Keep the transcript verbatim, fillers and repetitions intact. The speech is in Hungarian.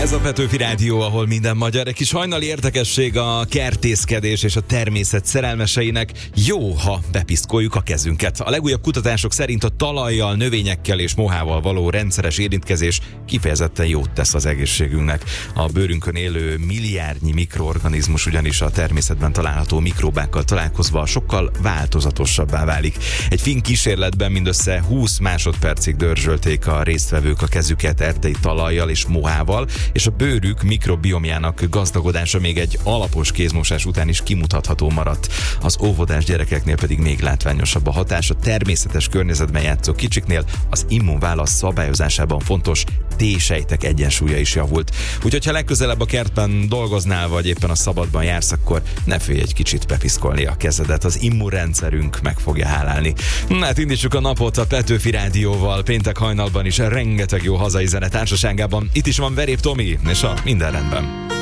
Ez a Petőfi Rádió, ahol minden magyar. Egy kis hajnali érdekesség a kertészkedés és a természet szerelmeseinek. Jó, ha bepiszkoljuk a kezünket. A legújabb kutatások szerint a talajjal, növényekkel és mohával való rendszeres érintkezés kifejezetten jót tesz az egészségünknek. A bőrünkön élő milliárdnyi mikroorganizmus ugyanis a természetben található mikróbákkal találkozva sokkal változatosabbá válik. Egy finn kísérletben mindössze húsz másodpercig dörzsölték a résztvevők a kezüket erdei talajjal és mohával, és a bőrük mikrobiomjának gazdagodása még egy alapos kézmosás után is kimutatható maradt. Az óvodás gyerekeknél pedig még látványosabb a hatás. A természetes környezetben játszó kicsiknél az immunválasz szabályozásában fontos T-sejtek egyensúlya is javult. Úgyhogy ha legközelebb a kertben dolgoznál, vagy éppen a szabadban jársz, akkor ne félj egy kicsit bepiszkolni a kezedet. Az immunrendszerünk meg fogja hálálni. Na hát indítsuk a napot a Petőfi Rádióval. Péntek hajnalban is rengeteg jó hazai zene társaságában. Itt is van Verép Tomi, és a Minden rendben.